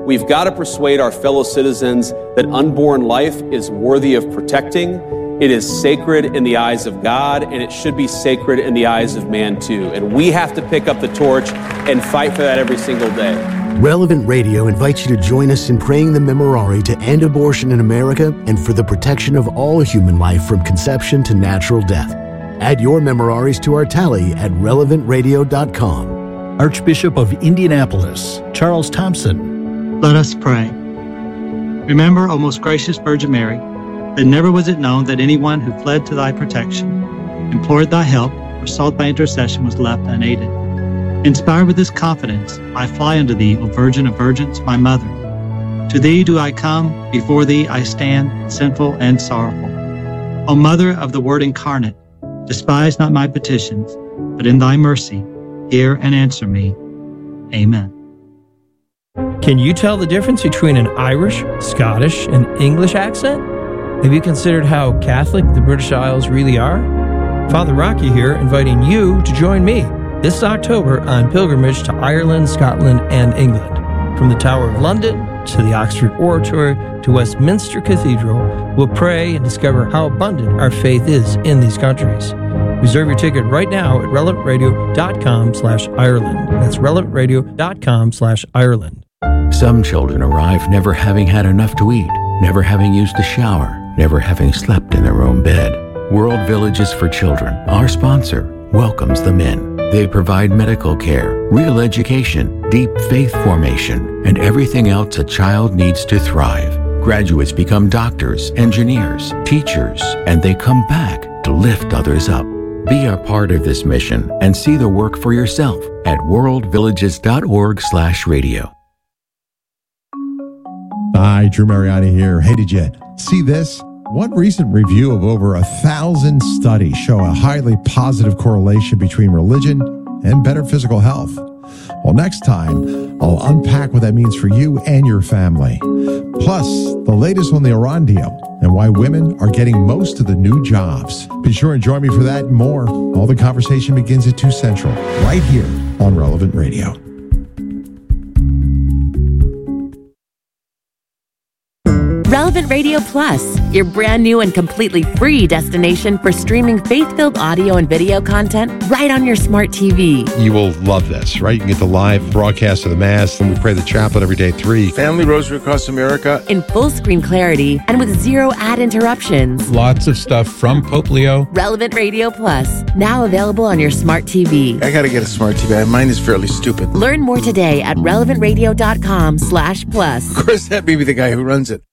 We've got to persuade our fellow citizens that unborn life is worthy of protecting. It is sacred in the eyes of God, and it should be sacred in the eyes of man too. And we have to pick up the torch and fight for that every single day. Relevant Radio invites you to join us in praying the Memorare to end abortion in America and for the protection of all human life from conception to natural death. Add your Memoraries to our tally at relevantradio.com. Archbishop of Indianapolis, Charles Thompson. Let us pray. Remember, O most gracious Virgin Mary, that never was it known that anyone who fled to thy protection, implored thy help, or sought thy intercession was left unaided. Inspired with this confidence, I fly unto thee, O Virgin of Virgins, my Mother. To thee do I come, before thee I stand, sinful and sorrowful. O Mother of the Word incarnate, despise not my petitions, but in thy mercy, hear and answer me. Amen. Can you tell the difference between an Irish, Scottish, and English accent? Have you considered how Catholic the British Isles really are? Father Rocky here, inviting you to join me this October on pilgrimage to Ireland, Scotland, and England. From the Tower of London to the Oxford Oratory to Westminster Cathedral, we'll pray and discover how abundant our faith is in these countries. Reserve your ticket right now at relevantradio.com/Ireland. That's relevantradio.com/Ireland. Some children arrive never having had enough to eat, never having used a shower, never having slept in their own bed. World Villages for Children, our sponsor, welcomes them in. They provide medical care, real education, deep faith formation, and everything else a child needs to thrive. Graduates become doctors, engineers, teachers, and they come back to lift others up. Be a part of this mission and see the work for yourself at worldvillages.org/radio. Hi, Drew Mariani here. Hey, did you see this? One recent review of over 1,000 studies show a highly positive correlation between religion and better physical health. Well, next time, I'll unpack what that means for you and your family. Plus, the latest on the Iran deal and why women are getting most of the new jobs. Be sure and join me for that and more. All the conversation begins at 2 Central, right here on Relevant Radio. Relevant Radio Plus, your brand new and completely free destination for streaming faith-filled audio and video content right on your smart TV. You will love this, right? You can get the live broadcast of the Mass, and we pray the chaplet every day at 3. Family Rosary across America. In full screen clarity and with 0 ad interruptions. Lots of stuff from Pope Leo. Relevant Radio Plus, now available on your smart TV. I gotta get a smart TV. Mine is fairly stupid. Learn more today at relevantradio.com/plus. Of course, that may be the guy who runs it.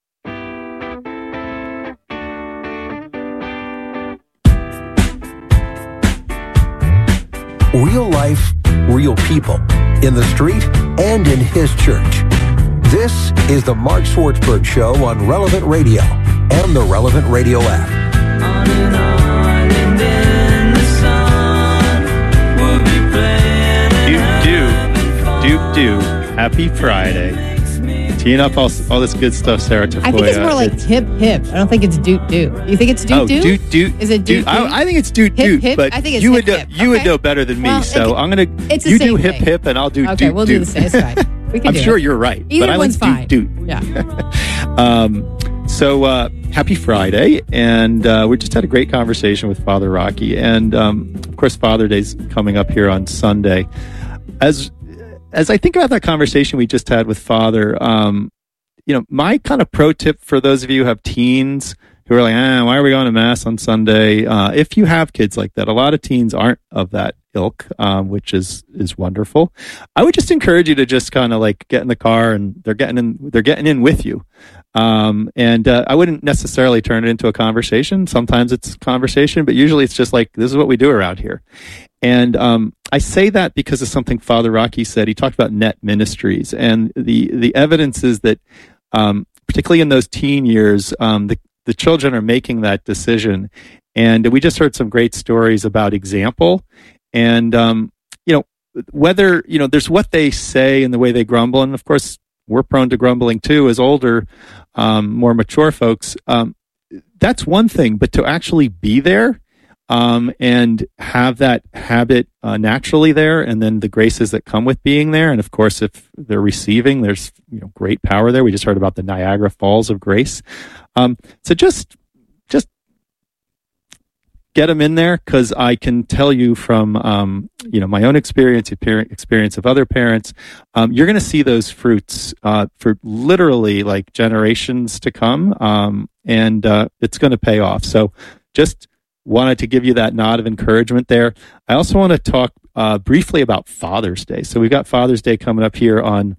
Real life, real people, in the street and in his church. This is the Mark Swartzberg Show on Relevant Radio and the Relevant Radio app. On and on, and then the sun will be playing. Do. Happy Friday. Teeing up all this good stuff, Sarah Tafoya. I think it's more like hip. I don't think it's doot. You think it's doot? Doot. Is it doot? I think it's doot. But I think it's you hip. You would know better than me, well, so I'm gonna. It's the you same do thing. hip, and I'll do doot. Okay, we'll do the same. It's fine. We can I'm do sure it. you're right. Either but I one's like fine. Doot. Yeah. So happy Friday, and we just had a great conversation with Father Rocky, and of course Father Day's coming up here on Sunday. As I think about that conversation we just had with Father, my kind of pro tip for those of you who have teens who are like, why are we going to Mass on Sunday? If you have kids like that, a lot of teens aren't of that ilk, which is wonderful. I would just encourage you to just kind of like get in the car and they're getting in with you. And I wouldn't necessarily turn it into a conversation. Sometimes it's a conversation, but usually it's just like, this is what we do around here. And I say that because of something Father Rocky said. He talked about net ministries, and the evidence is that particularly in those teen years, the children are making that decision. And we just heard some great stories about example. And, whether, there's what they say and the way they grumble. And of course, we're prone to grumbling too as older, more mature folks. That's one thing, but to actually be there and have that habit naturally there, and then the graces that come with being there. And of course, if they're receiving, there's great power there. We just heard about the Niagara Falls of grace. So just get them in there, because I can tell you from my own experience of other parents, you're going to see those fruits for literally like generations to come, and it's going to pay off. So just wanted to give you that nod of encouragement there. I also want to talk briefly about Father's Day. So we've got Father's Day coming up here on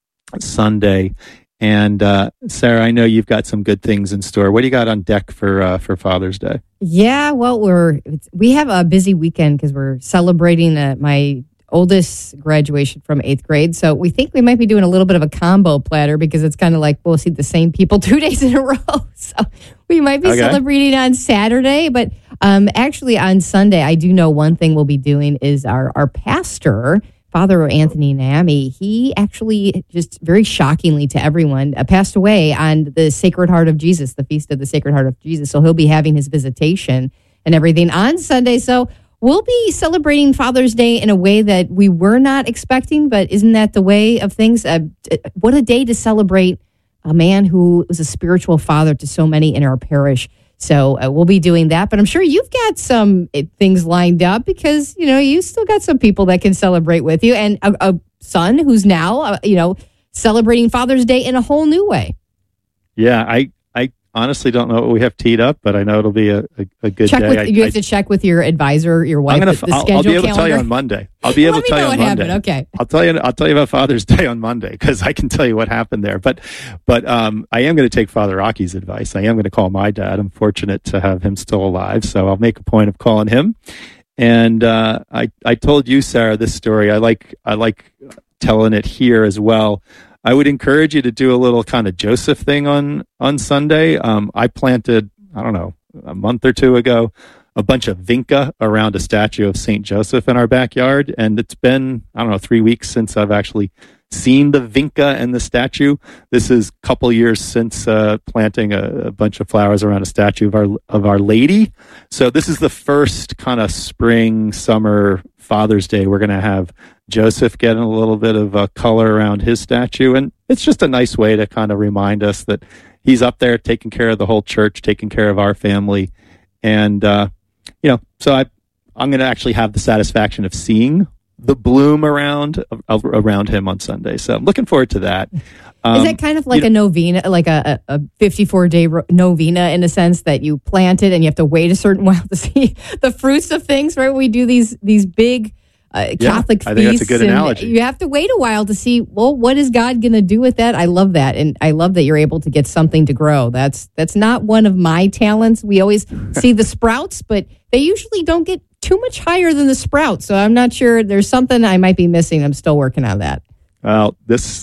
Sunday. And Sarah, I know you've got some good things in store. What do you got on deck for Father's Day? Yeah, well, we have a busy weekend because we're celebrating my oldest graduation from 8th grade. So we think we might be doing a little bit of a combo platter, because it's kind of like we'll see the same people 2 days in a row. So we might be celebrating on Saturday, but actually on Sunday, I do know one thing we'll be doing is our pastor, Father Anthony Nami, he actually, just very shockingly to everyone, passed away on the Sacred Heart of Jesus, the Feast of the Sacred Heart of Jesus. So he'll be having his visitation and everything on Sunday. So we'll be celebrating Father's Day in a way that we were not expecting, but isn't that the way of things? What a day to celebrate a man who was a spiritual father to so many in our parish. So we'll be doing that, but I'm sure you've got some things lined up, because, you still got some people that can celebrate with you, and a son who's now, celebrating Father's Day in a whole new way. Yeah, I honestly don't know what we have teed up, but I know it'll be a good day. You have to check with your advisor, your wife, the schedule I'll be able calendar. to tell you on Monday. I'll be able to tell you on Monday. Happened. Okay. I'll tell you about Father's Day on Monday, because I can tell you what happened there. But I am going to take Father Rocky's advice. I am going to call my dad. I'm fortunate to have him still alive, so I'll make a point of calling him. And I told you, Sarah, this story. I like telling it here as well. I would encourage you to do a little kind of Joseph thing on Sunday. I planted, I don't know, a month or two ago, a bunch of vinca around a statue of St. Joseph in our backyard. And it's been, 3 weeks since I've actually seen the vinca and the statue. This is a couple years since planting a bunch of flowers around a statue of Our Lady. So this is the first kind of spring, summer Father's Day. We're going to have Joseph getting a little bit of color around his statue. And it's just a nice way to kind of remind us that he's up there taking care of the whole church, taking care of our family. And, so I'm going to actually have the satisfaction of seeing the bloom around him on Sunday. So I'm looking forward to that. Is that kind of like a novena, like a 54-day novena, in a sense that you plant it and you have to wait a certain while to see the fruits of things, right? We do these big Catholic feasts. I think that's a good analogy. You have to wait a while to see, well, what is God going to do with that? I love that. And I love that you're able to get something to grow. That's not one of my talents. We always see the sprouts, but they usually don't get too much higher than the sprouts. So I'm not sure, there's something I might be missing. I'm still working on that. Well,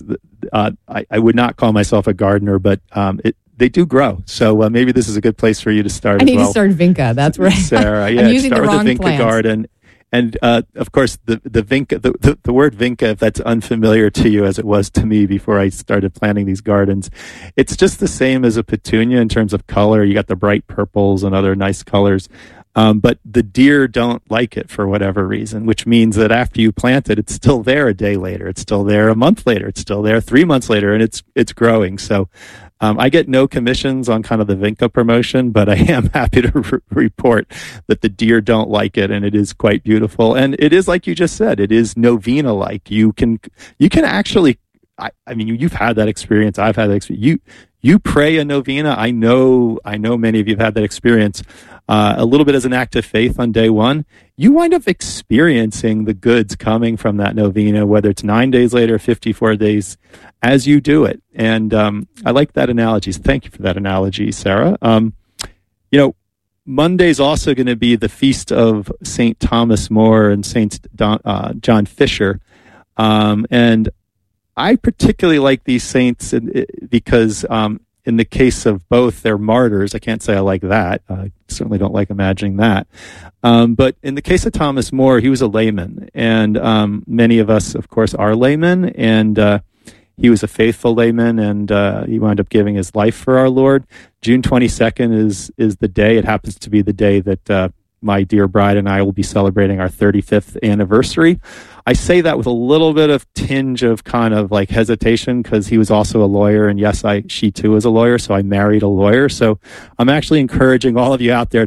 I would not call myself a gardener, but they do grow. So maybe this is a good place for you to start. I need to start vinca. That's right. Sarah, yeah, I'm using start the wrong with the vinca plants. garden. And of course, the vinca, the word vinca, if that's unfamiliar to you as it was to me before I started planting these gardens, it's just the same as a petunia in terms of color. You got the bright purples and other nice colors. But the deer don't like it for whatever reason, which means that after you plant it, it's still there a day later. It's still there a month later. It's still there 3 months later, and it's growing. So I get no commissions on kind of the vinca promotion, but I am happy to report that the deer don't like it, and it is quite beautiful. And it is, like you just said, it is novena-like. You can actually, I mean, you've had that experience. I've had that experience. You pray a novena. I know many of you have had that experience. A little bit as an act of faith on day one, you wind up experiencing the goods coming from that novena, whether it's 9 days later, 54 days, as you do it. And I like that analogy. So thank you for that analogy, Sarah. Monday's also going to be the feast of St. Thomas More and St. John Fisher. And I particularly like these saints because in the case of both, they're martyrs. I can't say I like that. I certainly don't like imagining that. But in the case of Thomas More, he was a layman. And many of us, of course, are laymen. And he was a faithful layman, and he wound up giving his life for our Lord. June 22nd is the day. It happens to be the day that my dear bride and I will be celebrating our 35th anniversary. I say that with a little bit of tinge of kind of like hesitation because he was also a lawyer, and yes, she too is a lawyer, so I married a lawyer. So I'm actually encouraging all of you out there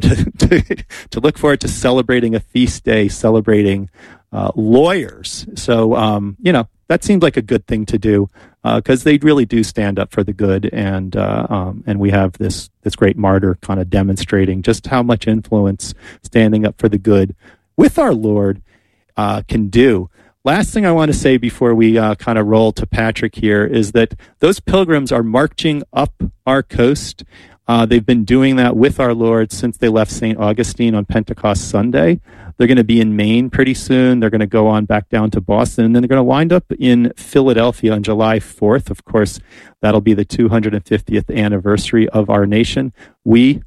to look forward to celebrating a feast day, celebrating lawyers. So that seems like a good thing to do because they really do stand up for the good, and we have this great martyr kind of demonstrating just how much influence standing up for the good with our Lord can do. Last thing I want to say before we kind of roll to Patrick here is that those pilgrims are marching up our coast. They've been doing that with our Lord since they left St. Augustine on Pentecost Sunday. They're going to be in Maine pretty soon. They're going to go on back down to Boston, and then they're going to wind up in Philadelphia on July 4th. Of course, that'll be the 250th anniversary of our nation. We,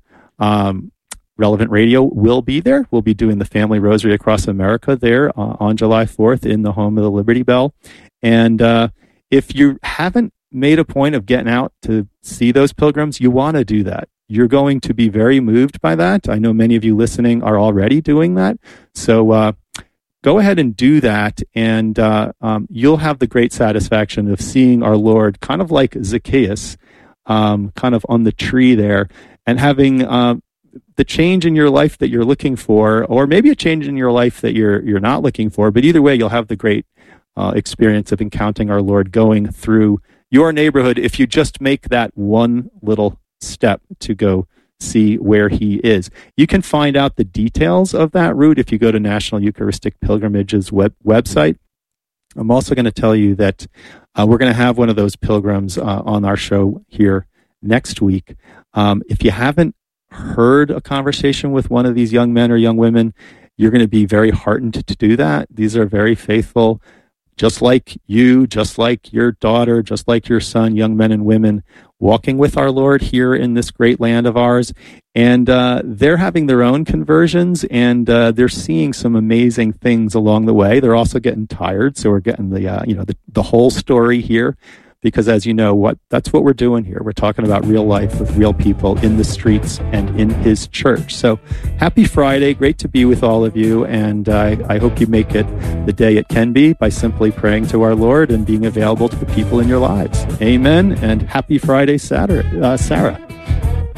Relevant Radio, will be there. We'll be doing the Family Rosary Across America there on July 4th in the home of the Liberty Bell. And if you haven't made a point of getting out to see those pilgrims, you want to do that. You're going to be very moved by that. I know many of you listening are already doing that. So go ahead and do that, and you'll have the great satisfaction of seeing our Lord kind of like Zacchaeus, kind of on the tree there, and having the change in your life that you're looking for, or maybe a change in your life that you're not looking for. But either way, you'll have the great experience of encountering our Lord going through your neighborhood if you just make that one little step to go see where he is. You can find out the details of that route if you go to National Eucharistic Pilgrimage's website. I'm also going to tell you that we're going to have one of those pilgrims on our show here next week. If you haven't heard a conversation with one of these young men or young women, you're going to be very heartened to do that. These are very faithful, just like you, just like your daughter, just like your son, young men and women walking with our Lord here in this great land of ours. And they're having their own conversions, and they're seeing some amazing things along the way. They're also getting tired, so we're getting the whole story here. Because as you know, that's what we're doing here. We're talking about real life with real people in the streets and in his church. So happy Friday. Great to be with all of you. And I hope you make it the day it can be by simply praying to our Lord and being available to the people in your lives. Amen. And happy Friday, Sarah.